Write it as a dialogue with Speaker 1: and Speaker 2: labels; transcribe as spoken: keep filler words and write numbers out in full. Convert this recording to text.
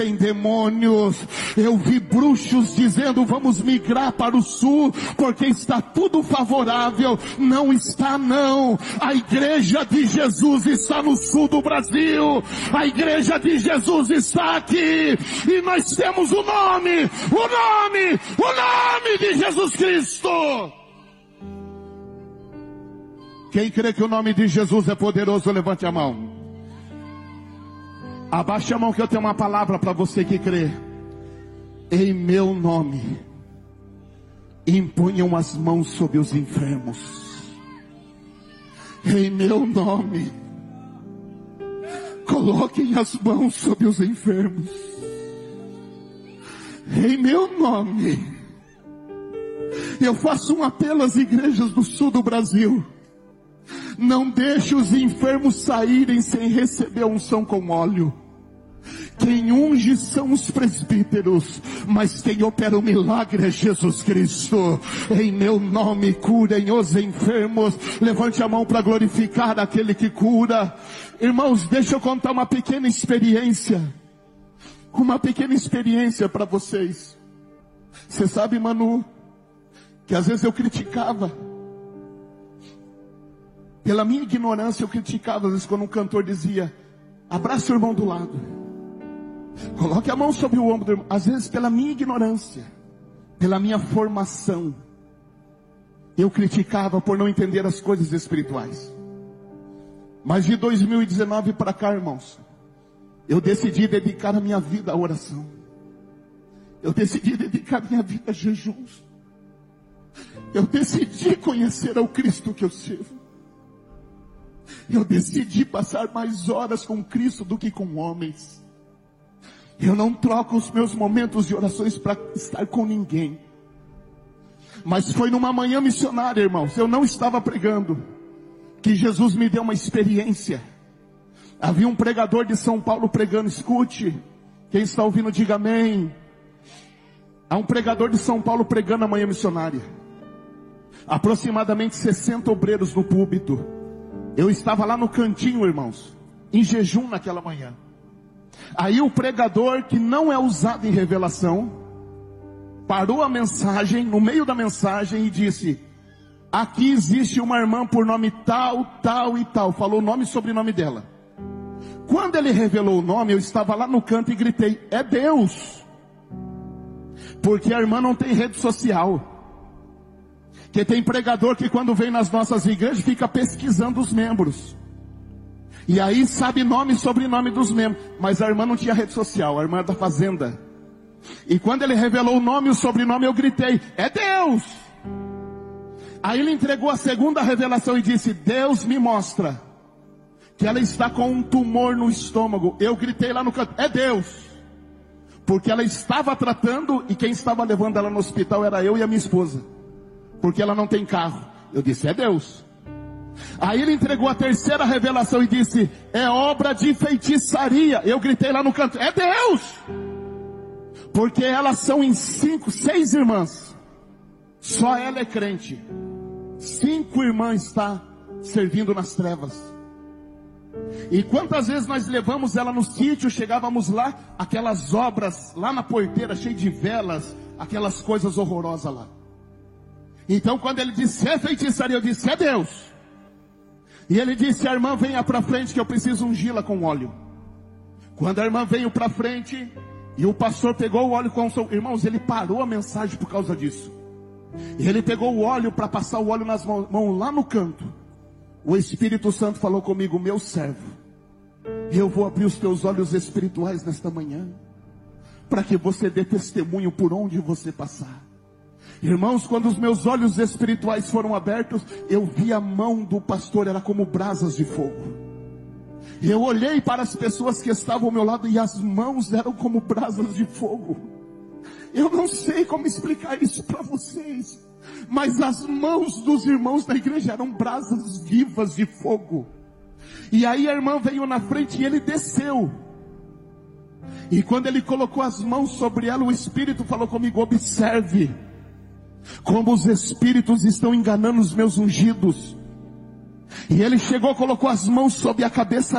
Speaker 1: Em demônios, eu vi bruxos dizendo: vamos migrar para o sul, porque está tudo favorável. Não está não. A igreja de Jesus está no sul do Brasil. A igreja de Jesus está aqui. E nós temos o nome, o nome, o nome de Jesus Cristo. Quem crê que o nome de Jesus é poderoso, levante a mão. Abaixe a mão que eu tenho uma palavra para você que crê. Em meu nome, imponham as mãos sobre os enfermos. Em meu nome, coloquem as mãos sobre os enfermos. Em meu nome, eu faço um apelo às igrejas do sul do Brasil. Não deixe os enfermos saírem sem receber a unção com óleo. Quem unge são os presbíteros, mas quem opera o milagre é Jesus Cristo. Em meu nome curem os enfermos. Levante a mão para glorificar aquele que cura. Irmãos, deixa eu contar uma pequena experiência. Uma pequena experiência para vocês. Você sabe, Manu, que às vezes eu criticava. Pela minha ignorância eu criticava, às vezes quando um cantor dizia: abraça o irmão do lado, coloque a mão sobre o ombro do irmão. Às vezes pela minha ignorância, pela minha formação, eu criticava por não entender as coisas espirituais. Mas de dois mil e dezenove para cá, irmãos, eu decidi dedicar a minha vida à oração. Eu decidi dedicar a minha vida a jejuns. Eu decidi conhecer ao Cristo que eu sirvo. Eu decidi passar mais horas com Cristo do que com homens. Eu não troco os meus momentos de orações para estar com ninguém. Mas foi numa manhã missionária, irmãos, eu não estava pregando, que Jesus me deu uma experiência. Havia um pregador de São Paulo pregando. Escute, quem está ouvindo diga amém. Há um pregador de São Paulo pregando na manhã missionária. Aproximadamente sessenta obreiros no púlpito. Eu estava lá no cantinho, irmãos, em jejum naquela manhã. Aí o pregador, que não é usado em revelação, parou a mensagem, no meio da mensagem, e disse: aqui existe uma irmã por nome tal, tal e tal. Falou o nome e sobrenome dela. Quando ele revelou o nome, eu estava lá no canto e gritei: é Deus. Porque a irmã não tem rede social. Que tem pregador que quando vem nas nossas igrejas fica pesquisando os membros. E aí sabe nome e sobrenome dos membros. Mas a irmã não tinha rede social, a irmã é da fazenda. E quando ele revelou o nome e o sobrenome, eu gritei: é Deus. Aí ele entregou a segunda revelação e disse: Deus me mostra que ela está com um tumor no estômago. Eu gritei lá no canto: é Deus. Porque ela estava tratando, e quem estava levando ela no hospital era eu e a minha esposa. Porque ela não tem carro. Eu disse: é Deus. Aí ele entregou a terceira revelação e disse: é obra de feitiçaria. Eu gritei lá no canto: é Deus. Porque elas são em cinco, seis irmãs. Só ela é crente. Cinco irmãs está servindo nas trevas. E quantas vezes nós levamos ela no sítio, chegávamos lá, aquelas obras lá na porteira, cheio de velas, aquelas coisas horrorosas lá. Então quando ele disse: é feitiçaria, eu disse: é Deus. E ele disse: a irmã venha para frente que eu preciso ungí-la com óleo. Quando a irmã veio para frente, e o pastor pegou o óleo com o seu... Irmãos, ele parou a mensagem por causa disso. E ele pegou o óleo para passar o óleo nas mãos, mãos lá no canto. O Espírito Santo falou comigo: meu servo, eu vou abrir os teus olhos espirituais nesta manhã, para que você dê testemunho por onde você passar. Irmãos, quando os meus olhos espirituais foram abertos, eu vi a mão do pastor, era como brasas de fogo. Eu olhei para as pessoas que estavam ao meu lado, e as mãos eram como brasas de fogo. Eu não sei como explicar isso para vocês, mas as mãos dos irmãos da igreja eram brasas vivas de fogo. E aí a irmã veio na frente e ele desceu. E quando ele colocou as mãos sobre ela, o Espírito falou comigo: observe como os espíritos estão enganando os meus ungidos. E ele chegou, colocou as mãos sobre a cabeça